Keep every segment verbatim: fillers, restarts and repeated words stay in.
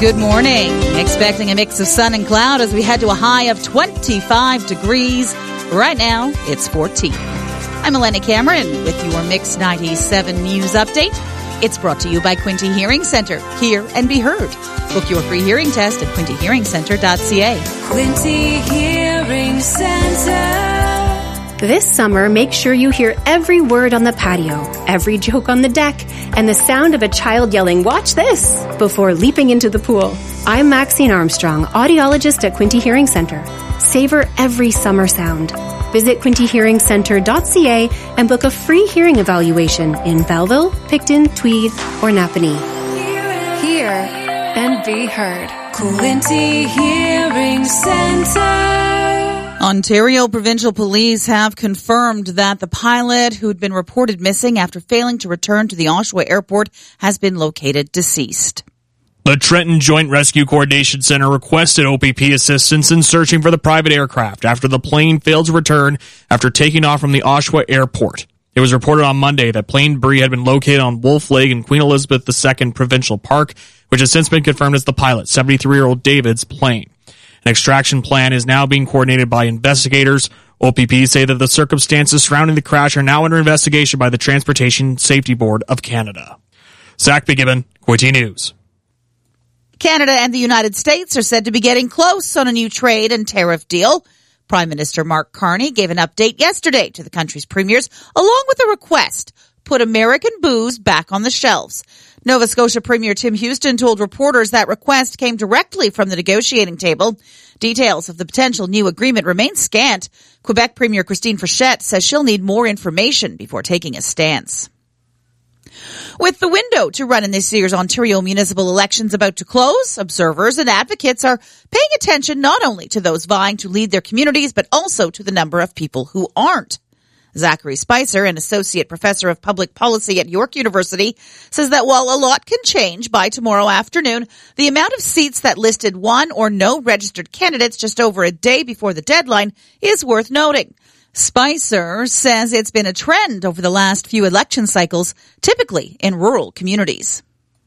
Good morning. Expecting a mix of sun and cloud as we head to a high of twenty-five degrees. Right now, it's fourteen. I'm Eleni Cameron with your Mix ninety-seven News Update. It's brought to you by Quinte Hearing Center. Hear and be heard. Book your free hearing test at quinte hearing center dot c a. Quinte Hearing Center. This summer, make sure you hear every word on the patio, every joke on the deck, and the sound of a child yelling, "Watch this!" before leaping into the pool. I'm Maxine Armstrong, audiologist at Quinte Hearing Center. Savor every summer sound. Visit quinte hearing center dot c a and book a free hearing evaluation in Belleville, Picton, Tweed, or Napanee. Hear and be heard. Quinte Hearing Center. Ontario Provincial Police have confirmed that the pilot who'd been reported missing after failing to return to the Oshawa Airport has been located deceased. The Trenton Joint Rescue Coordination Center requested O P P assistance in searching for the private aircraft after the plane failed to return after taking off from the Oshawa Airport. It was reported on Monday that plane debris had been located on Wolf Lake in Queen Elizabeth the Second Provincial Park, which has since been confirmed as the pilot, seventy-three-year-old David's plane. An extraction plan is now being coordinated by investigators. O P P say that the circumstances surrounding the crash are now under investigation by the Transportation Safety Board of Canada. Zach McGibbon, Quinte News. Canada and the United States are said to be getting close on a new trade and tariff deal. Prime Minister Mark Carney gave an update yesterday to the country's premiers, along with a request: put American booze back on the shelves. Nova Scotia Premier Tim Houston told reporters that request came directly from the negotiating table. Details of the potential new agreement remain scant. Quebec Premier Christine Frechette says she'll need more information before taking a stance. With the window to run in this year's Ontario municipal elections about to close, observers and advocates are paying attention not only to those vying to lead their communities, but also to the number of people who aren't. Zachary Spicer, an associate professor of public policy at York University, says that while a lot can change by tomorrow afternoon, the amount of seats that listed one or no registered candidates just over a day before the deadline is worth noting. Spicer says it's been a trend over the last few election cycles, typically in rural communities.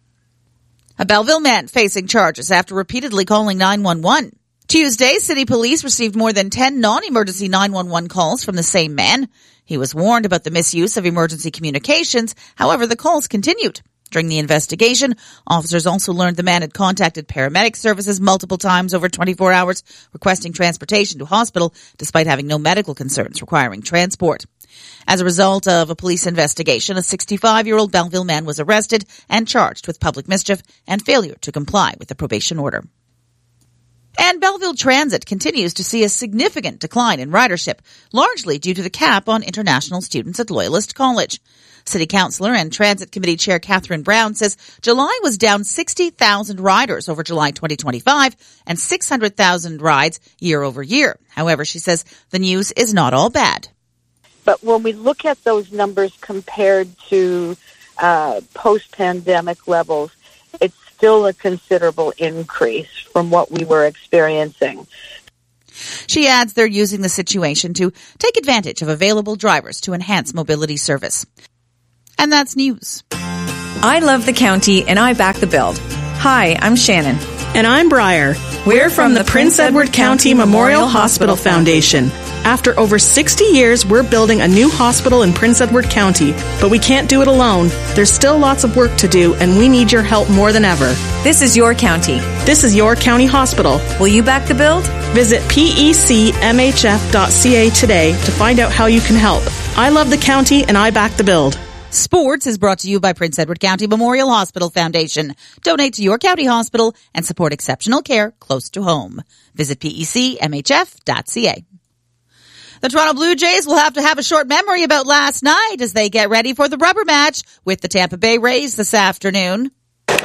A Belleville man facing charges after repeatedly calling nine one one. Tuesday, city police received more than ten non-emergency nine one one calls from the same man. He was warned about the misuse of emergency communications. However, the calls continued. During the investigation, officers also learned the man had contacted paramedic services multiple times over twenty-four hours, requesting transportation to hospital despite having no medical concerns requiring transport. As a result of a police investigation, a sixty-five-year-old Belleville man was arrested and charged with public mischief and failure to comply with the probation order. And Belleville Transit continues to see a significant decline in ridership, largely due to the cap on international students at Loyalist College. City Councillor and Transit Committee Chair Catherine Brown says July was down sixty thousand riders over July twenty twenty-five and six hundred thousand rides year over year. However, she says the news is not all bad. But when we look at those numbers compared to uh, post-pandemic levels, it's still a considerable increase from what we were experiencing. She adds they're using the situation to take advantage of available drivers to enhance mobility service. And that's news. I love the county and I back the build. Hi, I'm Shannon. And I'm Briar. We're from the Prince Edward County Memorial Hospital Foundation. After over sixty years, we're building a new hospital in Prince Edward County, but we can't do it alone. There's still lots of work to do, and we need your help more than ever. This is your county. This is your county hospital. Will you back the build? Visit P E C M H F dot C A today to find out how you can help. I love the county, and I back the build. Sports is brought to you by Prince Edward County Memorial Hospital Foundation. Donate to your county hospital and support exceptional care close to home. Visit P E C M H F dot C A. The Toronto Blue Jays will have to have a short memory about last night as they get ready for the rubber match with the Tampa Bay Rays this afternoon. The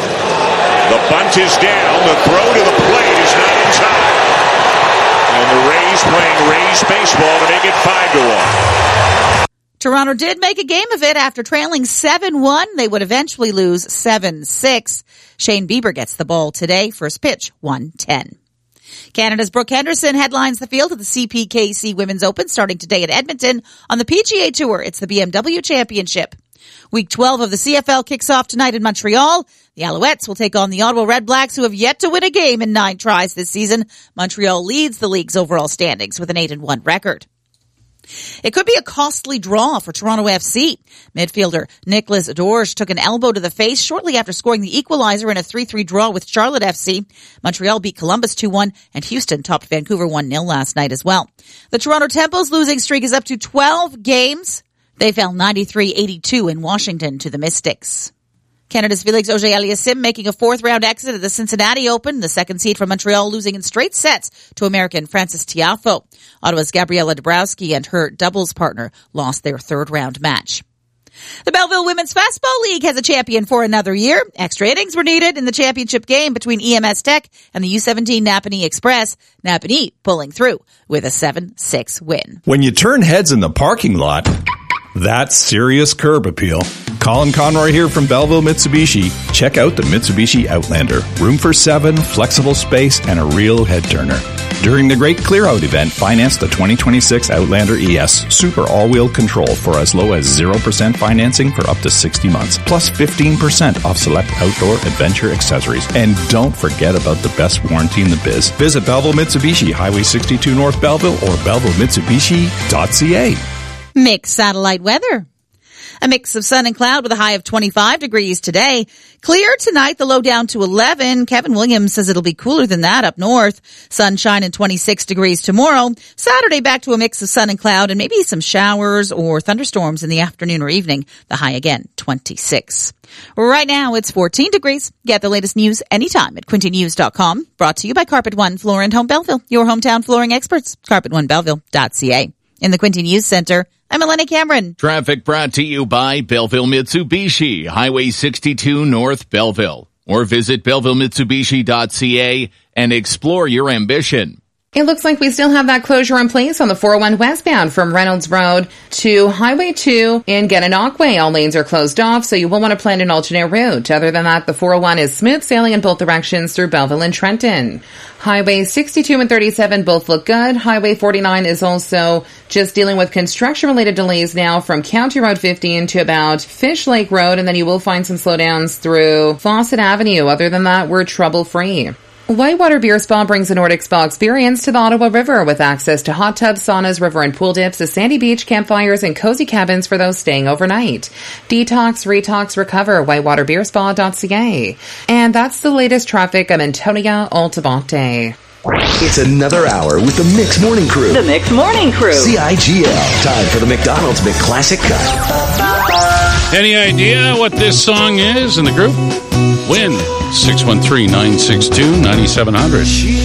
bunt is down. The throw to the plate is not in time. And the Rays playing Rays baseball to make it five to one. Toronto did make a game of it after trailing seven one. They would eventually lose seven six. Shane Bieber gets the ball today. First pitch, one ten. Canada's Brooke Henderson headlines the field at the C P K C Women's Open starting today at Edmonton. On the P G A Tour, it's the B M W Championship. Week twelve of the C F L kicks off tonight in Montreal. The Alouettes will take on the Ottawa Red Blacks, who have yet to win a game in nine tries this season. Montreal leads the league's overall standings with an eight and one record. It could be a costly draw for Toronto F C. Midfielder Nicolas Dorge took an elbow to the face shortly after scoring the equalizer in a three three draw with Charlotte F C. Montreal beat Columbus two one, and Houston topped Vancouver one nil last night as well. The Toronto Temple's losing streak is up to twelve games. They fell ninety-three eighty-two in Washington to the Mystics. Canada's Felix Auger-Aliassime making a fourth-round exit at the Cincinnati Open. The second seed from Montreal losing in straight sets to American Francis Tiafoe. Ottawa's Gabriela Dabrowski and her doubles partner lost their third-round match. The Belleville Women's Fastball League has a champion for another year. Extra innings were needed in the championship game between E M S Tech and the U seventeen Napanee Express. Napanee pulling through with a seven six win. When you turn heads in the parking lot, that's serious curb appeal. Colin Conroy here from Belleville Mitsubishi. Check out the Mitsubishi Outlander. Room for seven, flexible space, and a real head turner. During the Great Clear Out event, finance the twenty twenty-six Outlander E S Super All-Wheel Control for as low as zero percent financing for up to sixty months, plus fifteen percent off select outdoor adventure accessories. And don't forget about the best warranty in the biz. Visit Belleville Mitsubishi, Highway sixty-two North Belleville, or belleville mitsubishi dot c a. Mixed satellite weather. A mix of sun and cloud with a high of twenty-five degrees today. Clear tonight, the low down to eleven. Kevin Williams says it'll be cooler than that up north. Sunshine and twenty-six degrees tomorrow. Saturday back to a mix of sun and cloud and maybe some showers or thunderstorms in the afternoon or evening. The high again, twenty-six. Right now it's fourteen degrees. Get the latest news anytime at quinty news dot com. Brought to you by Carpet One Floor and Home Belleville, your hometown flooring experts. carpet one belleville dot c a. In the Quinty News Center, I'm Elena Cameron. Traffic brought to you by Belleville Mitsubishi, Highway sixty-two North Belleville. Or visit belleville mitsubishi dot c a and explore your ambition. It looks like we still have that closure in place on the four oh one westbound from Reynolds Road to Highway two in Gananoque. All lanes are closed off, so you will want to plan an alternate route. Other than that, the four oh one is smooth sailing in both directions through Belleville and Trenton. Highway sixty-two and thirty-seven both look good. Highway forty-nine is also just dealing with construction-related delays now from County Road fifteen to about Fish Lake Road, and then you will find some slowdowns through Fawcett Avenue. Other than that, we're trouble-free. Whitewater Beer Spa brings a Nordic spa experience to the Ottawa River with access to hot tubs, saunas, river and pool dips, a sandy beach, campfires, and cozy cabins for those staying overnight. Detox, retox, recover, whitewater beer spa dot c a. And that's the latest traffic. I'm Antonia Altabate. It's another hour with the Mix Morning Crew. The Mix Morning Crew. C I G L. Time for the McDonald's McClassic Cut. Any idea what this song is in the group? Win six one three, nine six two, nine seven zero zero.